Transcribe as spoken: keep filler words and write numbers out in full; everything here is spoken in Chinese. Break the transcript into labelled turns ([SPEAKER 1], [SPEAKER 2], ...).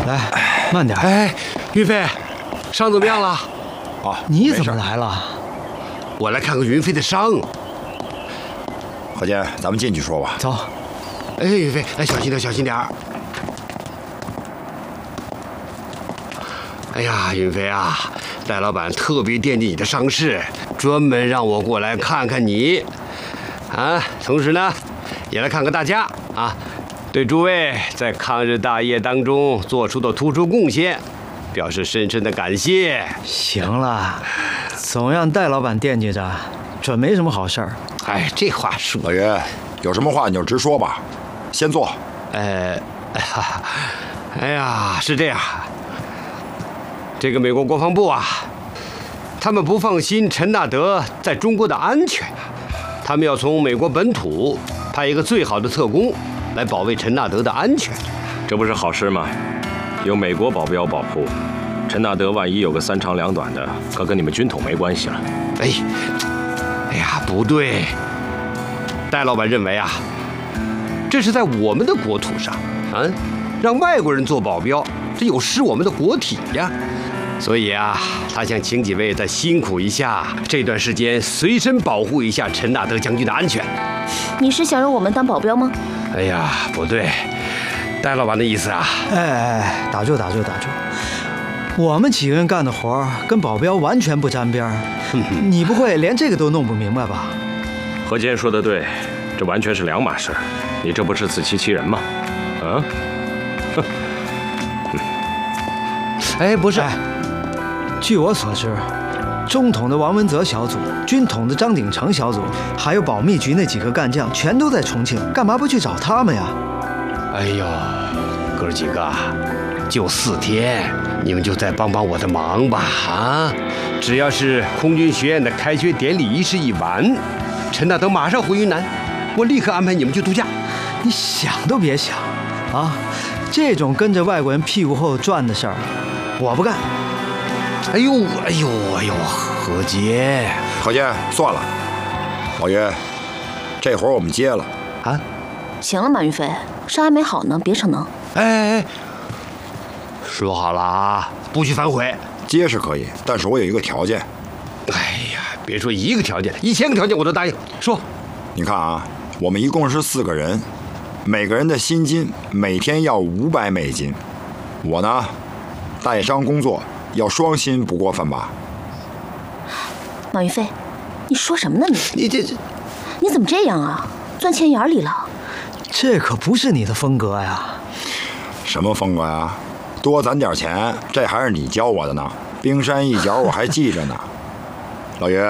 [SPEAKER 1] 来，慢点。
[SPEAKER 2] 哎，云飞，伤怎么样了？
[SPEAKER 3] 啊，
[SPEAKER 1] 你怎么来了？
[SPEAKER 2] 我来看看云飞的伤。
[SPEAKER 3] 何坚，咱们进去说吧。
[SPEAKER 1] 走。
[SPEAKER 2] 哎，云飞，哎，小心点，小心点。哎呀，云飞啊，戴老板特别惦记你的伤势，专门让我过来看看你。啊，同时呢，也来看看大家啊。 对诸位在抗日大业当中做出的突出贡献，表示深深的感谢。
[SPEAKER 1] 行了，总让戴老板惦记着，准没什么好事儿。
[SPEAKER 2] 哎，这话说，
[SPEAKER 3] 老爷，有什么话你就直说吧，先坐。
[SPEAKER 2] 呃，哎呀，是这样，这个美国国防部啊，他们不放心陈纳德在中国的安全，他们要从美国本土派一个最好的特工。 来保卫陈纳德的安全，
[SPEAKER 4] 这不是好事吗？有美国保镖保护，陈纳德万一有个三长两短的，可跟你们军统没关系了。
[SPEAKER 2] 哎，哎呀，不对，戴老板认为啊，这是在我们的国土上，啊，让外国人做保镖，这有失我们的国体呀。所以啊，他想请几位再辛苦一下，这段时间随身保护一下陈纳德将军的安全。
[SPEAKER 5] 你是想让我们当保镖吗？
[SPEAKER 2] 哎呀，不对，戴老板的意思啊！
[SPEAKER 1] 哎哎，打住打住打住！我们几个人干的活跟保镖完全不沾边儿，你不会连这个都弄不明白吧？
[SPEAKER 4] 何坚说的对，这完全是两码事，你这不是自欺欺人吗？啊？哼！
[SPEAKER 2] 哎，不是，
[SPEAKER 1] 哎，据我所知，中统的王文泽小组、军统的张鼎成小组，还有保密局那几个干将，全都在重庆，干嘛不去找他们呀？
[SPEAKER 2] 哎呦，哥儿几个，就四天，你们就再帮帮我的忙吧！啊，只要是空军学院的开学典礼仪式一完，陈纳德马上回云南，我立刻安排你们去度假。
[SPEAKER 1] 你想都别想，啊，这种跟着外国人屁股后转的事儿，我不干。
[SPEAKER 2] 哎呦，哎呦，哎呦，何杰，
[SPEAKER 3] 何坚，算了，老爷，这活我们接了
[SPEAKER 2] 啊。
[SPEAKER 5] 行了，马云飞，伤还没好呢，别逞能。
[SPEAKER 2] 哎哎哎，说好了啊，不许反悔。
[SPEAKER 3] 接是可以，但是我有一个条件。
[SPEAKER 2] 哎呀，别说一个条件，一千个条件我都答应。说，
[SPEAKER 3] 你看啊，我们一共是四个人，每个人的薪金每天要五百美金。我呢，带伤工作。 要双薪不过分吧？
[SPEAKER 5] 马云飞，你说什么呢你？
[SPEAKER 2] 你这这，
[SPEAKER 5] 你怎么这样啊？钻钱眼里了？
[SPEAKER 1] 这可不是你的风格呀！
[SPEAKER 3] 什么风格呀？多攒点钱，这还是你教我的呢。冰山一角我还记着呢，老爷。